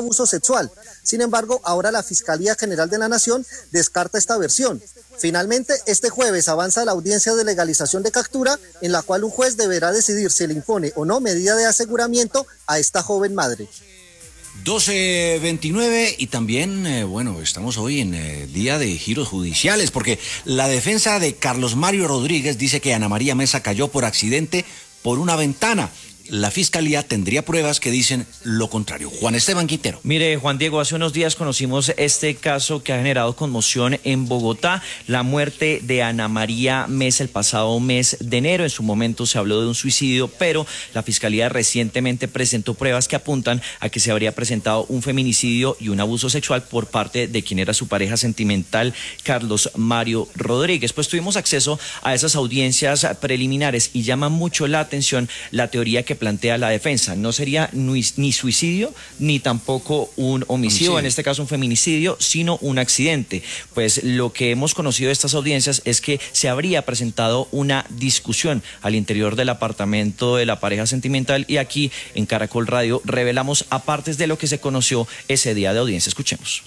abuso sexual. Sin embargo, ahora la Fiscalía General de la Nación descarta esta versión. Finalmente, este jueves avanza la audiencia de legalización de captura, en la cual un juez deberá decidir si le impone o no medida de aseguramiento a esta joven madre. 12:29 y también, estamos hoy en día de giros judiciales, porque la defensa de Carlos Mario Rodríguez dice que Ana María Mesa cayó por accidente por una ventana. La Fiscalía tendría pruebas que dicen lo contrario. Juan Esteban Quintero. Mire, Juan Diego, hace unos días conocimos este caso que ha generado conmoción en Bogotá, la muerte de Ana María Mesa el pasado mes de enero. En su momento se habló de un suicidio, pero la Fiscalía recientemente presentó pruebas que apuntan a que se habría presentado un feminicidio y un abuso sexual por parte de quien era su pareja sentimental, Carlos Mario Rodríguez. Pues tuvimos acceso a esas audiencias preliminares y llama mucho la atención la teoría que plantea la defensa. No sería ni suicidio ni tampoco un homicidio, en este caso un feminicidio, sino un accidente. Pues lo que hemos conocido de estas audiencias es que se habría presentado una discusión al interior del apartamento de la pareja sentimental, y aquí en Caracol Radio revelamos apartes de lo que se conoció ese día de audiencia. Escuchemos.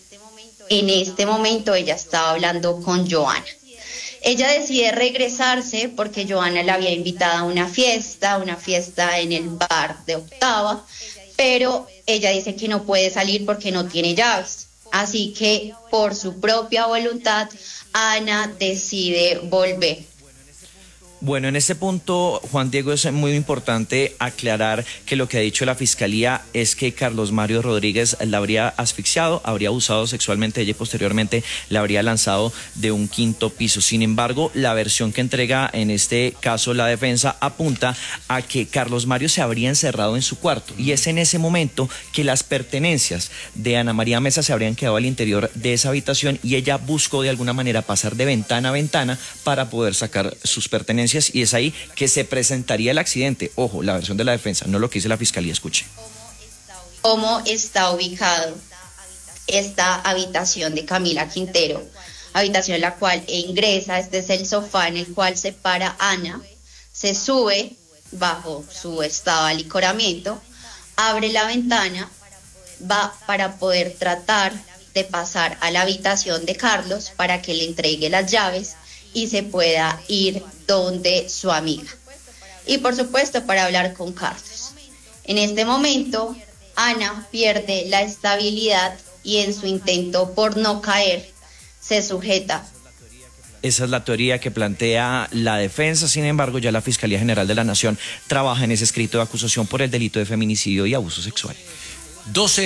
En este momento ella estaba hablando con Joana. Ella decide regresarse porque Joana la había invitado a una fiesta en el bar de Octava, pero ella dice que no puede salir porque no tiene llaves. Así que por su propia voluntad, Ana decide volver. Bueno, en este punto, Juan Diego, es muy importante aclarar que lo que ha dicho la Fiscalía es que Carlos Mario Rodríguez la habría asfixiado, habría abusado sexualmente de ella y posteriormente la habría lanzado de un quinto piso. Sin embargo, la versión que entrega en este caso la defensa apunta a que Carlos Mario se habría encerrado en su cuarto, y es en ese momento que las pertenencias de Ana María Mesa se habrían quedado al interior de esa habitación, y ella buscó de alguna manera pasar de ventana a ventana para poder sacar sus pertenencias, y es ahí que se presentaría el accidente. Ojo, la versión de la defensa, no lo que dice la Fiscalía. Escuche. ¿Cómo está ubicado esta habitación de Camila Quintero? Habitación en la cual ingresa, este es el sofá en el cual se para Ana, se sube bajo su estado de alicoramiento, abre la ventana, va para poder tratar de pasar a la habitación de Carlos para que le entregue las llaves y se pueda ir donde su amiga. Y por supuesto para hablar con Carlos. En este momento, Ana pierde la estabilidad y en su intento por no caer, se sujeta. Esa es la teoría que plantea la defensa. Sin embargo, ya la Fiscalía General de la Nación trabaja en ese escrito de acusación por el delito de feminicidio y abuso sexual. 12